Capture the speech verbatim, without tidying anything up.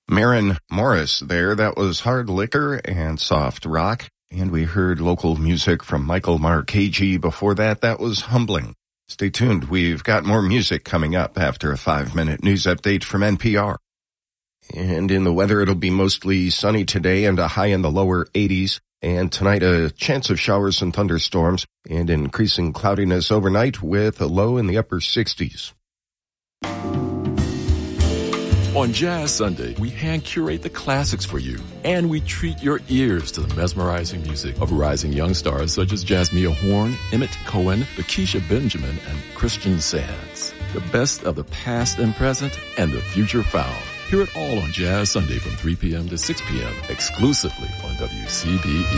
Maren Morris there. That was Hard Liquor and Soft Rock. And we heard local music from Michael Marchese. Before that, that was Humbling. Stay tuned. We've got more music coming up after a five-minute news update from N P R. And in the weather, it'll be mostly sunny today and a high in the lower eighties. And tonight, a chance of showers and thunderstorms and increasing cloudiness overnight with a low in the upper sixties. On Jazz Sunday, we hand-curate the classics for you, and we treat your ears to the mesmerizing music of rising young stars such as Jasmine Horn, Emmett Cohen, Lakeisha Benjamin, and Christian Sands. The best of the past and present, and the future found. Hear it all on Jazz Sunday from three p.m. to six p.m. exclusively on W C B E.